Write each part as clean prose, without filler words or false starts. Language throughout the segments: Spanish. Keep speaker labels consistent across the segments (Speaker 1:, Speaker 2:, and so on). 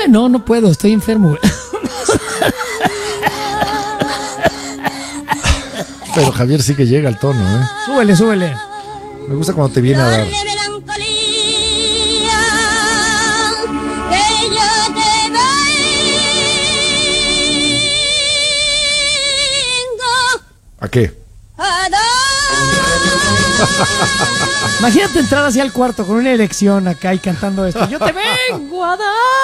Speaker 1: No puedo, estoy enfermo.
Speaker 2: Pero Javier sí que llega al tono, ¿eh?
Speaker 1: Súbele.
Speaker 2: Me gusta cuando te viene a dar. ¿A qué?
Speaker 1: Imagínate entrar hacia el cuarto con una erección acá y cantando esto. Yo te vengo a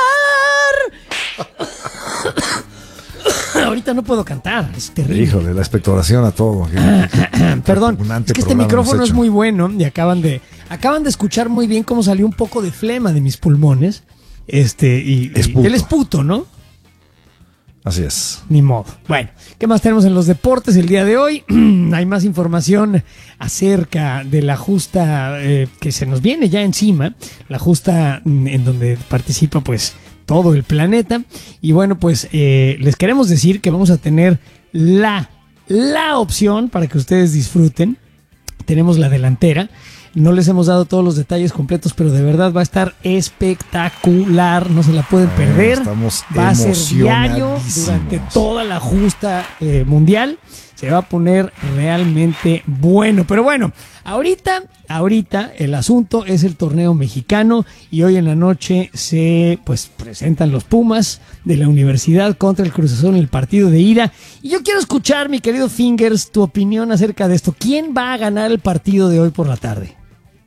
Speaker 1: dar. Ahorita no puedo cantar, es terrible.
Speaker 2: Híjole, la expectoración a todo.
Speaker 1: Perdón, es que este micrófono es muy bueno y acaban de escuchar muy bien cómo salió un poco de flema de mis pulmones. Y él es puto, ¿no?
Speaker 2: Así es.
Speaker 1: Ni modo. Bueno, ¿qué más tenemos en los deportes el día de hoy? Hay más información acerca de la justa que se nos viene ya encima, la justa en donde participa pues todo el planeta. Y bueno, pues les queremos decir que vamos a tener la opción para que ustedes disfruten. Tenemos la delantera. No les hemos dado todos los detalles completos, pero de verdad va a estar espectacular. No se la pueden perder. Va a ser diario durante toda la justa mundial. Se va a poner realmente bueno. Pero bueno, ahorita el asunto es el torneo mexicano y hoy en la noche se presentan los Pumas de la Universidad contra el Cruz Azul en el partido de ida. Y yo quiero escuchar, mi querido Fingers, tu opinión acerca de esto. ¿Quién va a ganar el partido de hoy por la tarde?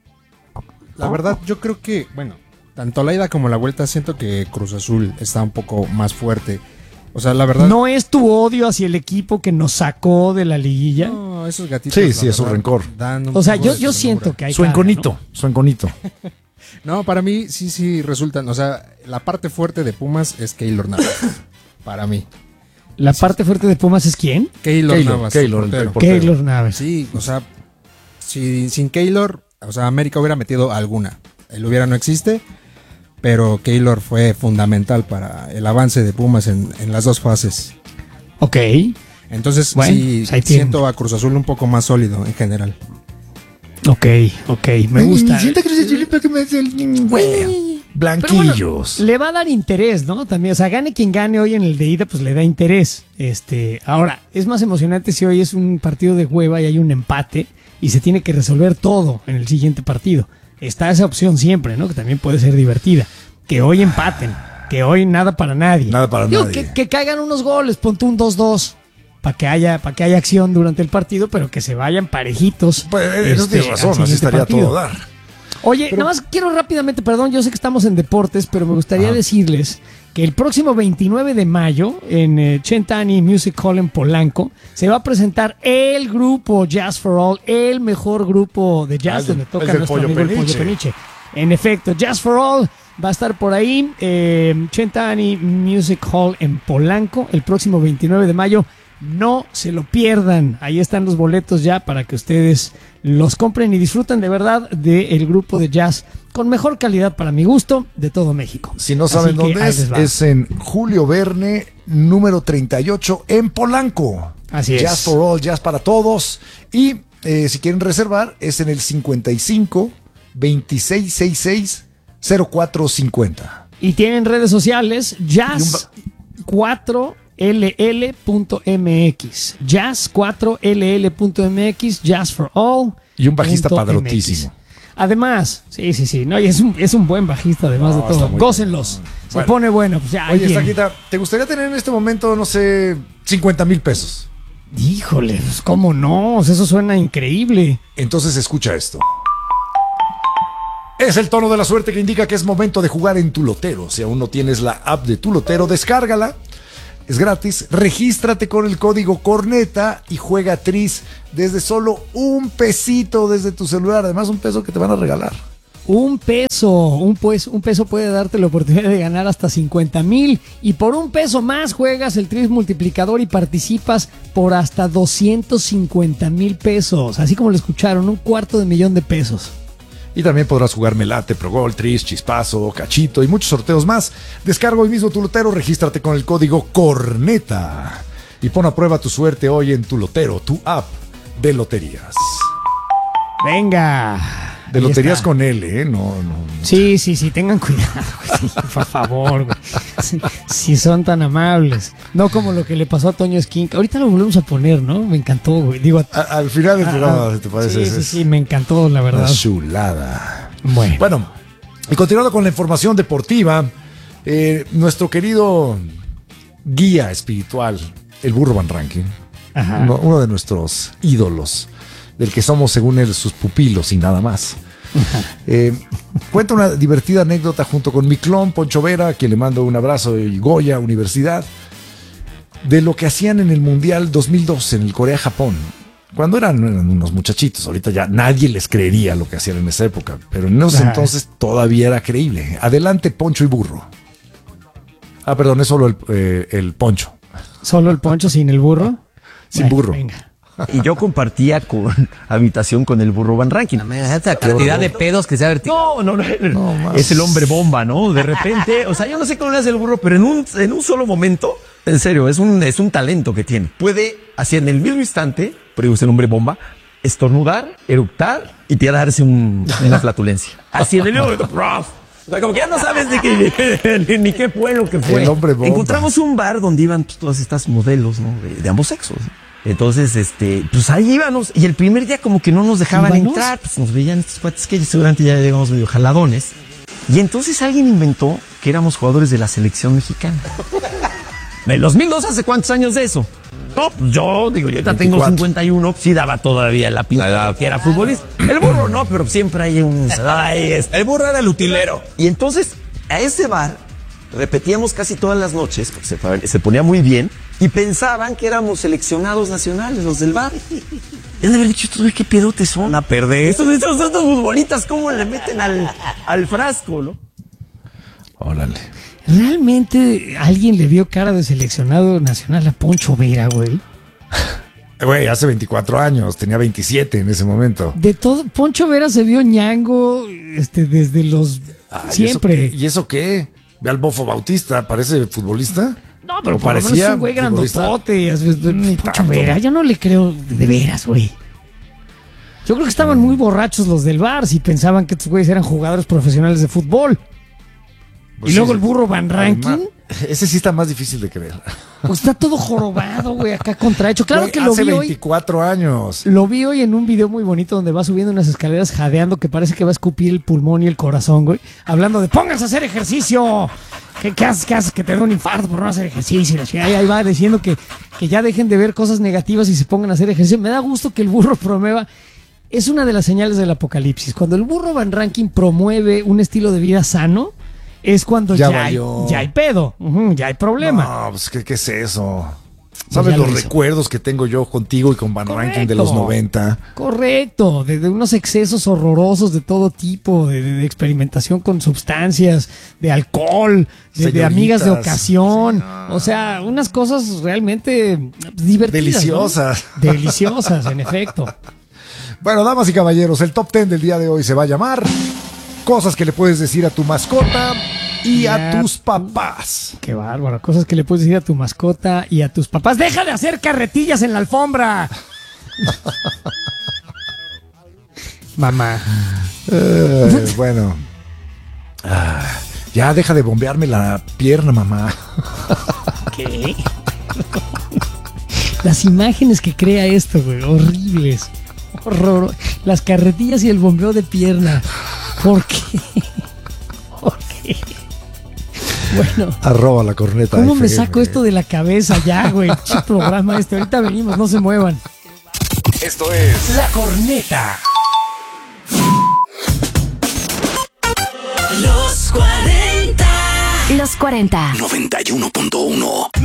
Speaker 3: La verdad, yo creo que, tanto la ida como la vuelta siento que Cruz Azul está un poco más fuerte. O sea, la verdad...
Speaker 1: ¿No es tu odio hacia el equipo que nos sacó de la liguilla?
Speaker 3: No, esos gatitos...
Speaker 2: Sí, es un rencor.
Speaker 1: O sea, yo siento que hay...
Speaker 2: Su enconito.
Speaker 3: No, para mí sí resultan... O sea, la parte fuerte de Pumas es Keylor Navas. Para mí.
Speaker 1: ¿La parte fuerte de Pumas es quién?
Speaker 3: Keylor Navas.
Speaker 1: Keylor Navas.
Speaker 3: Sí, o sea, sin Keylor... O sea, América hubiera metido alguna. El hubiera no existe, pero Keylor fue fundamental para el avance de Pumas en las dos fases.
Speaker 1: Ok.
Speaker 3: Entonces, siento a Cruz Azul un poco más sólido en general.
Speaker 1: Ok, me gusta.
Speaker 2: Siento Cruz Azul porque me hace el... Blanquillos.
Speaker 1: Bueno, le va a dar interés, ¿no? También, o sea, gane quien gane hoy en el de ida, pues le da interés. Ahora, es más emocionante si hoy es un partido de hueva y hay un empate y se tiene que resolver todo en el siguiente partido. Está esa opción siempre, ¿no? Que también puede ser divertida. Que hoy empaten, que hoy nada para nadie. Que caigan unos goles, ponte un 2-2 para que haya acción durante el partido, pero que se vayan parejitos.
Speaker 2: Pues eso tienes razón, así estaría todo dar.
Speaker 1: Oye, nada más quiero rápidamente, perdón, yo sé que estamos en deportes, pero me gustaría decirles que el próximo 29 de mayo en Centani Music Hall en Polanco se va a presentar el grupo Jazz for All, el mejor grupo de jazz donde toca nuestro amigo el Pollo Peniche. En efecto, Jazz for All va a estar por ahí, Centani Music Hall en Polanco el próximo 29 de mayo. No se lo pierdan, ahí están los boletos ya para que ustedes los compren y disfruten de verdad del grupo de jazz con mejor calidad para mi gusto de todo México.
Speaker 2: Si no saben dónde es en Julio Verne, número 38 en Polanco.
Speaker 1: Así es.
Speaker 2: Jazz for All, jazz para todos. Y si quieren reservar, es en el 55 2666 0450.
Speaker 1: Y tienen redes sociales, Jazz 4ll.mx, Jazz 4ll.mx, Jazz for All.
Speaker 2: Y un bajista padrotísimo.
Speaker 1: Además, sí, no, y es un buen bajista además de todo. Gócenlos. Se pone bueno. Pues ya,
Speaker 2: oye, Saquita, ¿te gustaría tener en este momento, no sé, 50,000 pesos?
Speaker 1: Híjole, pues, ¿cómo no? Eso suena increíble.
Speaker 2: Entonces escucha esto. Es el tono de la suerte que indica que es momento de jugar en tu lotero. Si aún no tienes la app de tu lotero, descárgala. Es gratis, regístrate con el código Corneta y juega Tris desde solo $1 desde tu celular. Además, $1 que te van a regalar.
Speaker 1: Un peso puede darte la oportunidad de ganar hasta 50,000 y por $1 más juegas el Tris multiplicador y participas por hasta 250,000 pesos. Así como lo escucharon, $250,000.
Speaker 2: Y también podrás jugar Melate, Progol, Tris, Chispazo, Cachito y muchos sorteos más. Descarga hoy mismo tu lotero, regístrate con el código Corneta y pon a prueba tu suerte hoy en tu lotero, tu app de loterías.
Speaker 1: Venga.
Speaker 2: De
Speaker 1: Ahí
Speaker 2: loterías
Speaker 1: está.
Speaker 2: con L, ¿eh? No.
Speaker 1: Sí, tengan cuidado, güey. Por favor, güey. Si son tan amables. No como lo que le pasó a Toño Esquinca. Ahorita lo volvemos a poner, ¿no? Me encantó, güey. Digo,
Speaker 2: Al final del programa, ¿te parece?
Speaker 1: sí, me encantó, la verdad.
Speaker 2: Una chulada.
Speaker 1: Bueno,
Speaker 2: Y continuando con la información deportiva, nuestro querido guía espiritual, el Burro Van Rankin,
Speaker 1: ajá.
Speaker 2: uno de nuestros ídolos, del que somos según él sus pupilos y nada más. Cuenta una divertida anécdota junto con mi clon Poncho Vera, a quien le mando un abrazo, y Goya Universidad, de lo que hacían en el Mundial 2002 en el Corea-Japón. Cuando eran unos muchachitos, ahorita ya nadie les creería lo que hacían en esa época, pero en esos entonces todavía era creíble. Adelante, Poncho y Burro. Perdón, es solo el Poncho.
Speaker 1: ¿Solo el Poncho sin el burro?
Speaker 2: Sin burro.
Speaker 1: Venga.
Speaker 4: Y yo compartía habitación con el Burro Van Rankin.
Speaker 5: Esa cantidad de pedos que se ha vertido.
Speaker 4: No, es el hombre bomba, ¿no? De repente, o sea, yo no sé cómo le hace el burro, pero en un solo momento, en serio, es un talento que tiene. Puede, así en el mismo instante, pero es el hombre bomba, estornudar, eructar y tirarse una flatulencia. Así en el mismo momento, prof. O sea, como que ya no sabes ni qué fue lo que fue.
Speaker 2: El hombre bomba.
Speaker 4: Encontramos un bar donde iban pues, todas estas modelos, ¿no? De ambos sexos. Entonces, pues ahí íbamos, y el primer día como que no nos dejaban entrar, pues nos veían estos cuates que seguramente ya llegamos medio jaladones. Y entonces alguien inventó que éramos jugadores de la selección mexicana. ¿En 2002 hace cuántos años de eso? No, pues yo ya tengo 51, sí daba todavía la pinta que era futbolista. El burro no, pero siempre hay un... El burro era el utilero. Y entonces, a ese bar repetíamos casi todas las noches, porque se ponía muy bien, y pensaban que éramos seleccionados nacionales, los del bar. Y han de haber dicho, ¿qué pedotes son? A perder. Estos futbolistas, ¿cómo le meten al frasco, no?
Speaker 2: Órale.
Speaker 1: ¿Realmente alguien le vio cara de seleccionado nacional a Poncho Vera, güey?
Speaker 2: Güey, hace 24 años, tenía 27 en ese momento.
Speaker 1: De todo, Poncho Vera se vio ñango desde los... siempre.
Speaker 2: ¿Y eso qué? Ve al Bofo Bautista, ¿parece futbolista?
Speaker 1: No, pero
Speaker 2: parecía
Speaker 1: parecía un güey grandotote. Poncho Vera, yo no le creo de veras, güey. Yo creo que estaban muy borrachos los del bar si pensaban que estos güeyes eran jugadores profesionales de fútbol.
Speaker 2: Pues
Speaker 1: y luego
Speaker 2: sí,
Speaker 1: el Burro Van Rankin,
Speaker 2: ese sí está más difícil de creer.
Speaker 1: pues está todo jorobado, güey, acá contrahecho. Claro
Speaker 2: Güey,
Speaker 1: que lo
Speaker 2: hace
Speaker 1: vi hoy.
Speaker 2: 24 años.
Speaker 1: Lo vi hoy en un video muy bonito donde va subiendo unas escaleras jadeando que parece que va a escupir el pulmón y el corazón, güey. Hablando de pónganse a hacer ejercicio. ¿Qué haces? Que te da un infarto por no hacer ejercicio. Ahí va diciendo que ya dejen de ver cosas negativas y se pongan a hacer ejercicio. Me da gusto que el burro promueva. Es una de las señales del apocalipsis. Cuando el Burro Van Rankin promueve un estilo de vida sano, es cuando ya hay pedo, ya hay problema.
Speaker 2: No, pues ¿qué es eso? ¿Sabes
Speaker 1: ya
Speaker 2: los
Speaker 1: lo hizo.
Speaker 2: recuerdos que tengo yo contigo y con Van Rankin de los 90?
Speaker 1: Correcto, de unos excesos horrorosos de todo tipo, de experimentación con sustancias, de alcohol, de
Speaker 2: Señoritas.
Speaker 1: amigas de ocasión,
Speaker 2: Sí, no.
Speaker 1: o sea, unas cosas realmente divertidas.
Speaker 2: Deliciosas.
Speaker 1: ¿no? Deliciosas, en efecto.
Speaker 2: Bueno, damas y caballeros, el top 10 del día de hoy se va a llamar Cosas que le puedes decir a tu mascota y a tus papás.
Speaker 1: Qué bárbaro, cosas que le puedes decir a tu mascota y a tus papás. ¡Deja de hacer carretillas en la alfombra! Mamá.
Speaker 2: Bueno. Ya deja de bombearme la pierna, mamá.
Speaker 1: ¿Qué? Las imágenes que crea esto, güey, horribles. Horror. Las carretillas y el bombeo de pierna. ¿Por qué? ¿Por qué? Bueno.
Speaker 2: Arroba la corneta.
Speaker 1: ¿Cómo me
Speaker 2: FM.
Speaker 1: saco esto de la cabeza ya, güey? Che programa ahorita venimos, no se muevan.
Speaker 6: Esto es La Corneta.
Speaker 7: Los 40.
Speaker 8: Los 40.
Speaker 6: 91.1.